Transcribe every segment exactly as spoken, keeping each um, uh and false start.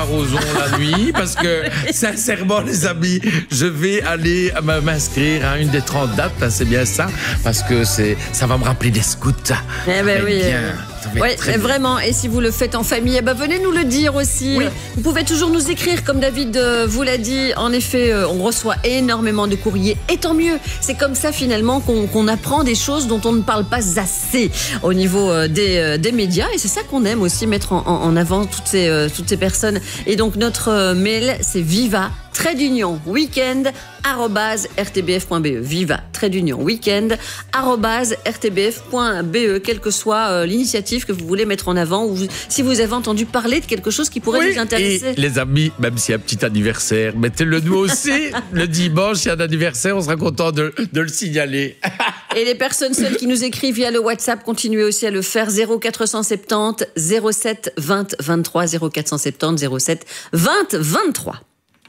arrosons la nuit, parce que, sincèrement, les amis, je vais aller m'inscrire à une des trente dates, hein, c'est bien ça, parce que c'est, ça va me rappeler des scouts. Eh ben oui. Bien. Oui, vraiment. Et si vous le faites en famille, eh ben venez nous le dire aussi. Oui. Vous pouvez toujours nous écrire, comme David euh, vous l'a dit. En effet, euh, on reçoit énormément de courriers. Et tant mieux. C'est comme ça, finalement, qu'on, qu'on apprend des choses dont on ne parle pas assez au niveau euh, des, euh, des médias. Et c'est ça qu'on aime aussi, mettre en, en avant toutes ces, euh, toutes ces personnes. Et donc, notre euh, mail, c'est viva trait d'union week-end arobase r t b f point b e. Viva trait d'union week-end arobase r t b f point b e. Quelle que soit euh, l'initiative que vous voulez mettre en avant, ou vous, si vous avez entendu parler de quelque chose qui pourrait oui, nous intéresser. Et les amis, même s'il y a un petit anniversaire, mettez-le nous aussi. Le dimanche, s'il y a un anniversaire, on sera content de, de le signaler. Et les personnes seules qui nous écrivent via le WhatsApp, continuez aussi à le faire. zéro quatre cent soixante-dix zéro sept vingt vingt-trois zéro quatre cent soixante-dix zéro sept vingt vingt-trois.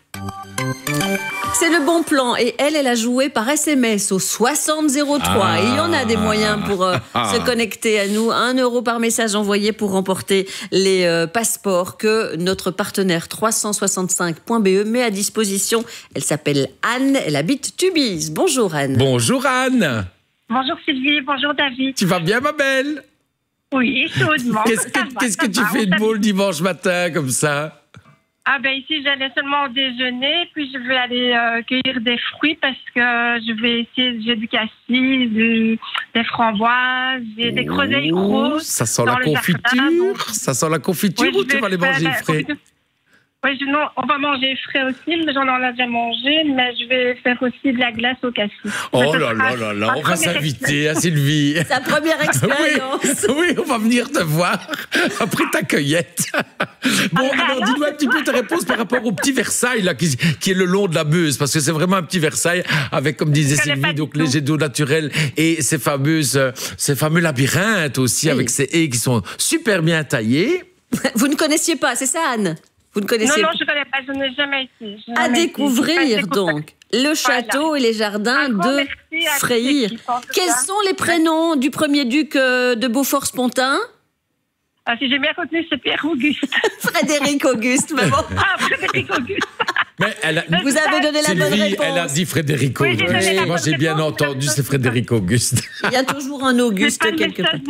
C'est le bon plan. Et elle, elle a joué par S M S au soixante zéro trois. Ah, et il y en a des moyens pour euh, ah, se connecter à nous. Un euro par message envoyé pour remporter les euh, passeports que notre partenaire trois cent soixante-cinq point b e met à disposition. Elle s'appelle Anne. Elle habite Tubize. Bonjour Anne. Bonjour Anne. Bonjour Sylvie. Bonjour David. Tu vas bien ma belle? Oui, chaudement. Qu'est-ce que, va, qu'est-ce que tu va, fais de beau le dimanche matin comme ça? Ah ben ici j'allais seulement au déjeuner, puis je vais aller euh, cueillir des fruits parce que je vais essayer, j'ai du cassis, du, des framboises, j'ai des groseilles grosses. Ça sent la confiture, jardin, donc... ça sent la confiture oui, ou tu vas les manger faire, frais? Oui, je, non, on va manger frais aussi, mais j'en ai déjà mangé, mais je vais faire aussi de la glace au cassis. Oh là là là là, on va s'inviter à Sylvie. Sa première expérience. Oui, oui, on va venir te voir après ta cueillette. Bon, ah, alors dis-nous un petit peu ta réponse par rapport au petit Versailles là, qui, qui est le long de la Meuse, parce que c'est vraiment un petit Versailles avec, comme disait Sylvie, donc les jets d'eau naturels et ces fameuses, ces fameux labyrinthes aussi, oui, avec ces haies qui sont super bien taillées. Vous ne connaissiez pas, c'est ça Anne? Vous ne connaissez Non, non, je ne connais pas, je n'ai jamais été. À jamais découvrir été. donc le château voilà. et les jardins de Freyre. Quels sont les prénoms du premier duc de Beaufort-Spontin? Ah, si j'ai bien retenu, c'est Pierre-Auguste. Frédéric Auguste, maman. Ah, Frédéric Auguste. Mais elle a, vous avez donné la Sylvie, bonne réponse. Elle a dit Frédéric Auguste. Oui, j'ai Moi, j'ai bien entendu, c'est Frédéric Auguste. Il y a toujours un Auguste quelque part.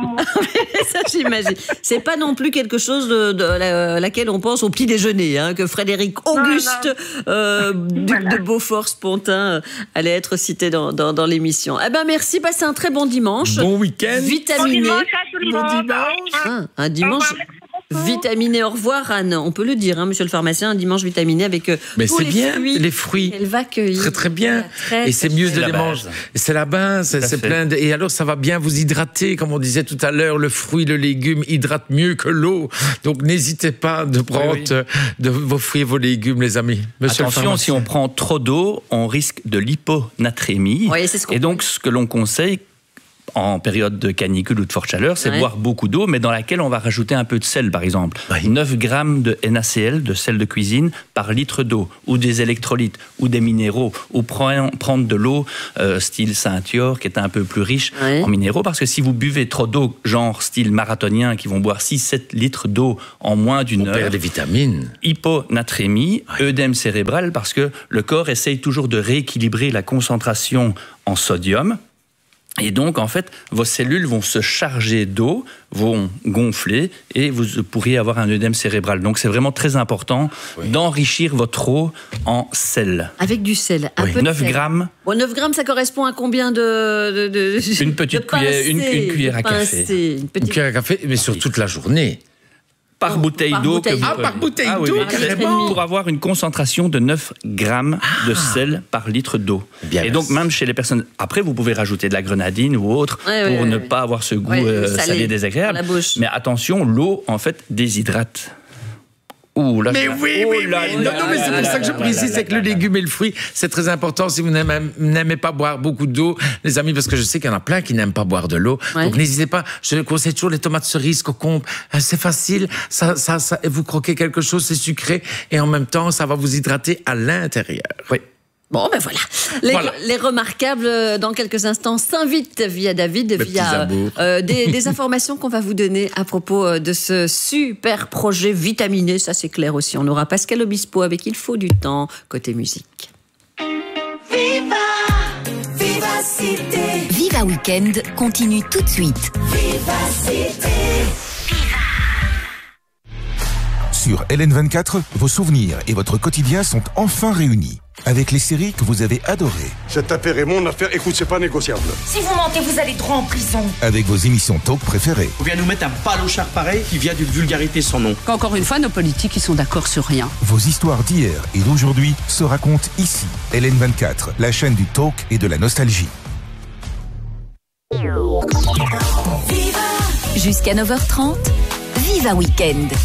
Ça, j'imagine. C'est pas non plus quelque chose de, de la, laquelle on pense au petit déjeuner, hein, que Frédéric Auguste, non, non. Euh, duc voilà. de Beaufort-Spontin, allait être cité dans, dans, dans l'émission. Eh ben, merci. Passez un très bon dimanche. Bon week-end. Vitaminé. Bon dimanche à tout le monde. Bon dimanche. Ah, un dimanche. Vitaminé, au revoir Anne. On peut le dire, hein, monsieur le pharmacien, un dimanche vitaminé avec euh, Mais tous c'est les bien, fruits. les fruits. Elle va cueillir. Très très bien. Très, et c'est mieux de les manger. C'est la base, c'est, c'est plein de... Et alors ça va bien vous hydrater, comme on disait tout à l'heure, le fruit, le légume hydrate mieux que l'eau. Donc n'hésitez pas de prendre oui, oui. de vos fruits et vos légumes, les amis. Monsieur Attention, si on prend trop d'eau, on risque de l'hyponatrémie. Oui, c'est ce qu'on et donc ce que l'on conseille en période de canicule ou de forte chaleur, c'est ouais. boire beaucoup d'eau, mais dans laquelle on va rajouter un peu de sel, par exemple. Oui. neuf grammes de N A C L, de sel de cuisine, par litre d'eau, ou des électrolytes, ou des minéraux, ou prendre de l'eau euh, style Saint-Yor, qui est un peu plus riche oui. en minéraux, parce que si vous buvez trop d'eau, genre style marathonien, qui vont boire six à sept litres d'eau en moins d'une on heure... On perd des vitamines. Hyponatrémie, oui. œdème cérébral, parce que le corps essaye toujours de rééquilibrer la concentration en sodium. Et donc, en fait, vos cellules vont se charger d'eau, vont gonfler et vous pourriez avoir un œdème cérébral. Donc, c'est vraiment très important oui. d'enrichir votre eau en sel. Avec du sel, un oui. peu neuf de sel. grammes. Bon, neuf grammes, ça correspond à combien de... de, de une petite de cuillère, pincée, une, une cuillère à café. Une, petite... une cuillère à café, mais sur toute la journée. Par oh, bouteille par d'eau. Bouteille que vous ah, prenez. par bouteille ah, d'eau, oui, carrément. Pour avoir une concentration de neuf grammes ah. de sel par litre d'eau. Bien Et donc, même chez les personnes... Après, vous pouvez rajouter de la grenadine ou autre ouais, pour ouais, ne ouais. pas avoir ce goût ouais, euh, salé, salé désagréable. Mais attention, l'eau, en fait, déshydrate. Ouh, là, mais je... oui, oh oui, là, oui. Là, non, non, mais c'est pour ça que je précise, c'est que le légume et le fruit, c'est très important si vous n'aimez, n'aimez pas boire beaucoup d'eau, les amis, parce que je sais qu'il y en a plein qui n'aiment pas boire de l'eau. Ouais. Donc n'hésitez pas, je conseille toujours les tomates cerises, concombres, c'est facile, ça, ça, ça, vous croquez quelque chose, c'est sucré, et en même temps, ça va vous hydrater à l'intérieur. Oui. Bon, ben voilà. Les, voilà. les remarquables, dans quelques instants, s'invitent via David, Mes via euh, des, des informations qu'on va vous donner à propos de ce super projet vitaminé. Ça, c'est clair aussi. On aura Pascal Obispo avec Il faut du temps, côté musique. Viva, Viva Cité. Viva Weekend continue tout de suite. Viva Cité. Sur L N vingt-quatre, vos souvenirs et votre quotidien sont enfin réunis. Avec les séries que vous avez adorées. Cette affaire est mon affaire, écoute, c'est pas négociable. Si vous mentez, vous allez droit en prison. Avec vos émissions talk préférées. On vient nous mettre un palochard pareil qui vient d'une vulgarité sans nom. Encore une fois, nos politiques, ils sont d'accord sur rien. Vos histoires d'hier et d'aujourd'hui se racontent ici. L N vingt-quatre, la chaîne du talk et de la nostalgie. Jusqu'à neuf heures trente, Viva Weekend.